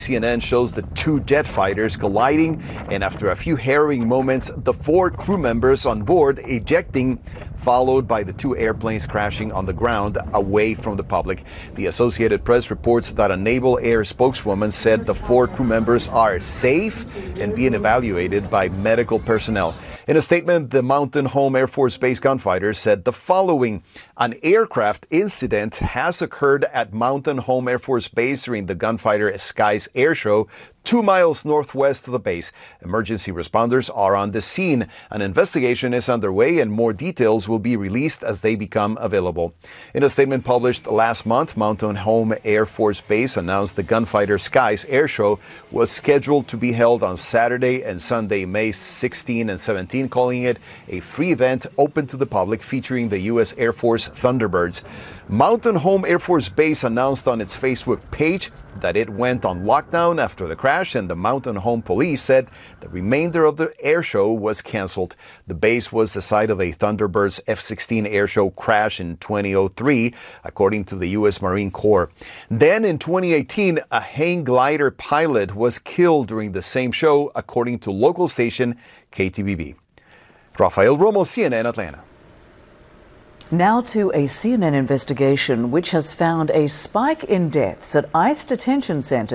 CNN shows the two jet fighters colliding, and after a few harrowing moments, the 4 crew members on board ejecting, followed by the 2 airplanes crashing on the ground away from the public. The Associated Press reports that a Naval Air spokeswoman said the 4 crew members are safe and being evaluated by medical personnel. In a statement, the Mountain Home Air Force Base gunfighters said the following: an aircraft incident has occurred at Mountain Home Air Force Base during the Gunfighter Skies Air Show 2 miles northwest of the base. Emergency responders are on the scene. An investigation is underway and more details will be released as they become available. In a statement published last month, Mountain Home Air Force Base announced the Gunfighter Skies Air Show was scheduled to be held on Saturday and Sunday, May 16 and 17, calling it a free event open to the public featuring the U.S. Air Force Thunderbirds. Mountain Home Air Force Base announced on its Facebook page that it went on lockdown after the crash, and the Mountain Home Police said the remainder of the air show was canceled. The base was the site of a Thunderbirds F-16 air show crash in 2003, according to the U.S. Marine Corps. Then in 2018, a hang glider pilot was killed during the same show, according to local station KTVB. Rafael Romo, CNN, Atlanta. Now to a CNN investigation which has found a spike in deaths at ICE detention centers.